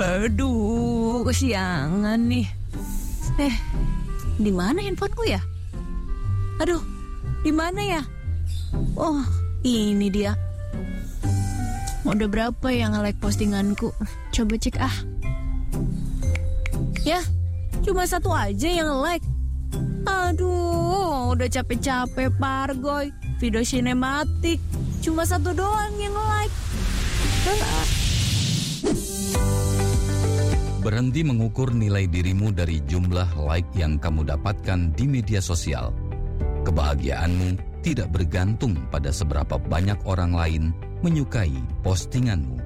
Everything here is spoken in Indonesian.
Aduh, kesiangan nih. Di mana handphoneku ya? Aduh, di mana ya? Oh, ini dia. Udah berapa yang nge-like postinganku? Coba cek ah. Ya, cuma satu aja yang nge-like. Aduh, udah capek-capek Pargoy. Video sinematik, cuma satu doang yang nge-like. Berhenti mengukur nilai dirimu dari jumlah like yang kamu dapatkan di media sosial. Kebahagiaanmu tidak bergantung pada seberapa banyak orang lain menyukai postinganmu.